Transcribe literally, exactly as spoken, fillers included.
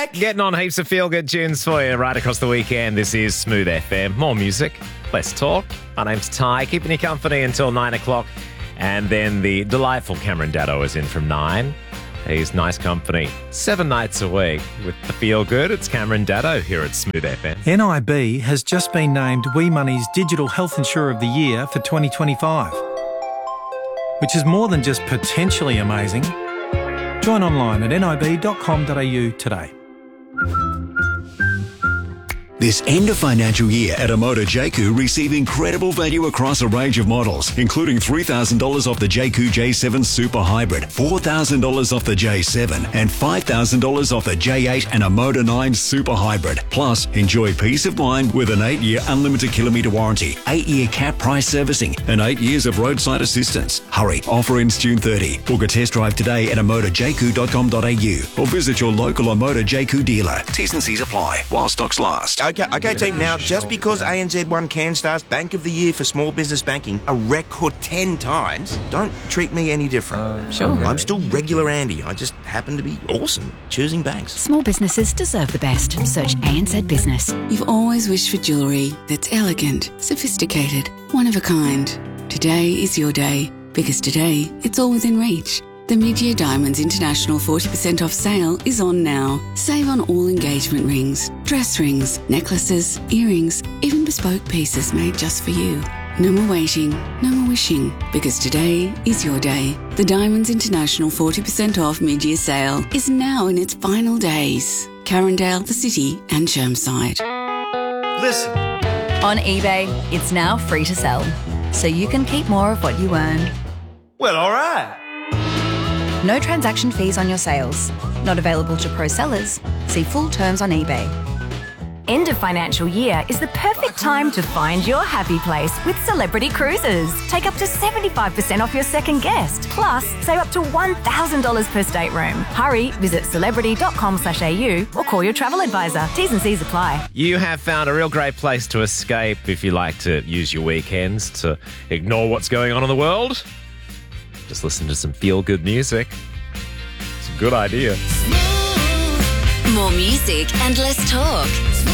back. Getting on heaps of feel-good tunes for you right across the weekend. This is Smooth F M. More music, less talk. My name's Ty, keeping you company until nine o'clock. And then the delightful Cameron Daddo is in from nine. He's nice company seven nights a week with the feel-good. It's Cameron Daddo here at Smooth F M. N I B has just been named We Money's Digital Health Insurer of the Year for twenty twenty-five, which is more than just potentially amazing. Join online at nib dot com dot a u today. This end of financial year at Amoda J C U, receive incredible value across a range of models, including three thousand dollars off the J C U J seven Super Hybrid, four thousand dollars off the J seven, and five thousand dollars off the J eight and Amoda nine Super Hybrid. Plus, enjoy peace of mind with an eight-year unlimited kilometre warranty, eight-year cap price servicing, and eight years of roadside assistance. Hurry, offer ends June thirtieth. Book a test drive today at amoda j c u dot com dot a u or visit your local Amoda J C U dealer. T's and C's apply while stocks last. Okay, okay, team. Now, just because A N Z won CanStar's Bank of the Year for small business banking a record ten times, don't treat me any different. Uh, sure. I'm still regular Andy. I just happen to be awesome choosing banks. Small businesses deserve the best. Search A N Z Business. You've always wished for jewellery that's elegant, sophisticated, one of a kind. Today is your day, because today it's all within reach. The Mid-Year Diamonds International forty percent off sale is on now. Save on all engagement rings, dress rings, necklaces, earrings, even bespoke pieces made just for you. No more waiting, no more wishing, because today is your day. The Diamonds International forty percent off mid-year sale is now in its final days. Carindale, the City and Chermside. Listen. On eBay, it's now free to sell, so you can keep more of what you earn. Well, all right. No transaction fees on your sales. Not available to pro sellers. See full terms on eBay. End of financial year is the perfect time to find your happy place with Celebrity Cruises. Take up to seventy-five percent off your second guest. Plus, save up to one thousand dollars per stateroom. Hurry, visit celebrity dot com slash a u or call your travel advisor. T's and C's apply. You have found a real great place to escape if you like to use your weekends to ignore what's going on in the world. Just listen to some feel-good music. It's a good idea. More music and less talk.